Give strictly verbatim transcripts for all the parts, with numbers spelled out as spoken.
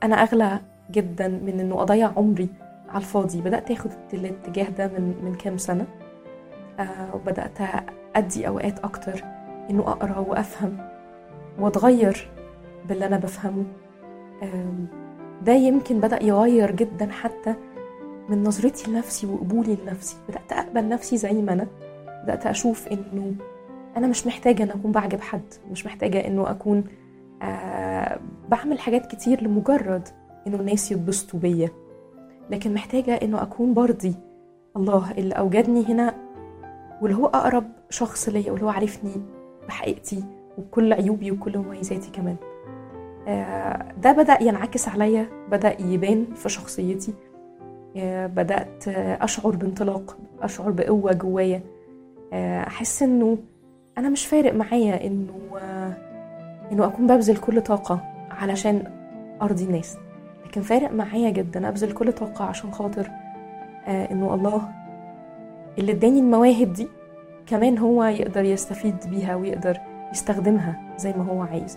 أنا أغلى جدا من إنه أضيع عمري على الفاضي. بدأت أخد الاتجاه ده من, من كام سنة، آه وبدأت أدي أوقات أكتر إنه أقرأ وأفهم وأتغير باللي أنا بفهمه. آه ده يمكن بدأ يغير جدا حتى من نظرتي لنفسي وقبولي لنفسي. بدأت أقبل نفسي زي ما أنا، بدأت أشوف إنه أنا مش محتاجة أن أكون بعجب حد، مش محتاجة إنه أكون آه بعمل حاجات كتير لمجرد إنه الناس يتبسطوا بيا، لكن محتاجة إنه أكون برضي الله اللي أوجدني هنا، واللي هو أقرب شخص ليا، واللي هو عارفني بحقيقتي وبكل عيوبي وكل مميزاتي كمان. آه ده بدأ ينعكس عليا، بدأ يبان في شخصيتي. آه بدأت أشعر بانطلاق، أشعر بقوة جوايا، آه أحس إنه أنا مش فارق معايا إنه آه إنه أكون ببذل كل طاقة علشان أرضي الناس، لكن فارق معايا جدا أبذل كل طاقة عشان خاطر آه إنه الله اللي اداني المواهب دي كمان هو يقدر يستفيد بيها ويقدر يستخدمها زي ما هو عايز.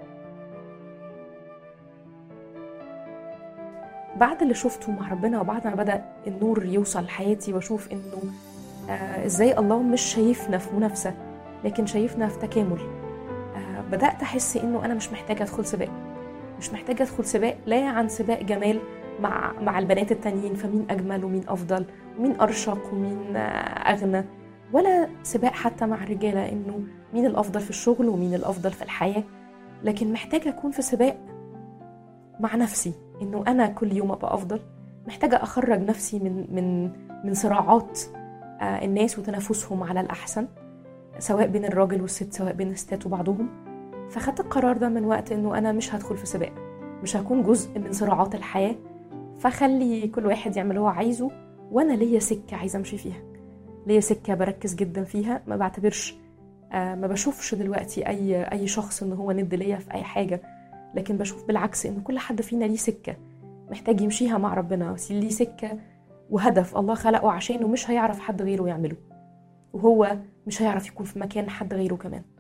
بعد اللي شفته مع ربنا، وبعد ما بدأ النور يوصل لحياتي واشوف إنه آه إزاي الله مش شايفنا في منافسة لكن شايفنا في تكامل، آه بدأت أحس إنه أنا مش محتاجة أدخل سباق، مش محتاجة أدخل سباق لا عن سباق جمال مع مع البنات التانيين، فمين أجمل ومين أفضل ومين أرشق ومين أغنى، ولا سباق حتى مع الرجالة إنه مين الأفضل في الشغل ومين الأفضل في الحياة، لكن محتاجة أكون في سباق مع نفسي، إنه أنا كل يوم أبقى أفضل. محتاجة أخرج نفسي من من من صراعات الناس وتنافسهم على الأحسن، سواء بين الراجل والست، سواء بين الستات وبعضهم. فخدت القرار ده من وقت إنه أنا مش هدخل في سباق، مش هكون جزء من صراعات الحياة، فخلي كل واحد يعمل هو عايزه، وأنا ليا سكة عايزة أمشي فيها، ليا سكة بركز جدا فيها. ما بعتبرش آه ما بشوفش دلوقتي أي أي شخص إنه هو ند ليا في أي حاجة، لكن بشوف بالعكس إنه كل حد فينا ليه سكة محتاج يمشيها مع ربنا، ليه سكة وهدف الله خلقه عشانه مش هيعرف حد غيره يعمله، وهو مش هيعرف يكون في مكان حد غيره كمان.